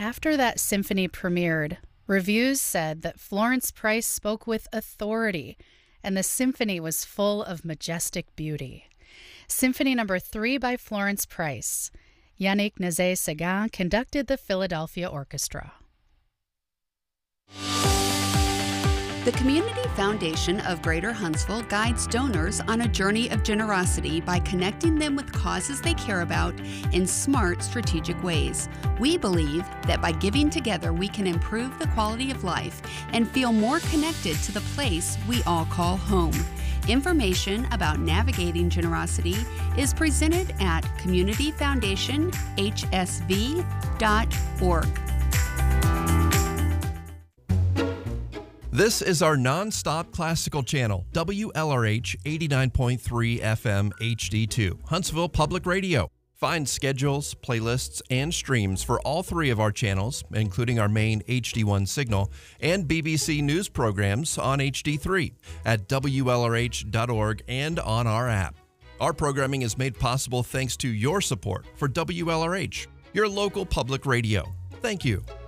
After that symphony premiered, reviews said that Florence Price spoke with authority, and the symphony was full of majestic beauty. Symphony No. 3 by Florence Price. Yannick Nézet-Séguin conducted the Philadelphia Orchestra. The Community Foundation of Greater Huntsville guides donors on a journey of generosity by connecting them with causes they care about in smart, strategic ways. We believe that by giving together, we can improve the quality of life and feel more connected to the place we all call home. Information about navigating generosity is presented at communityfoundationhsv.org. This is our non-stop classical channel, WLRH 89.3 FM HD2, Huntsville Public Radio. Find schedules, playlists, and streams for all three of our channels, including our main HD1 signal and BBC News programs on HD3 at WLRH.org and on our app. Our programming is made possible thanks to your support for WLRH, your local public radio. Thank you.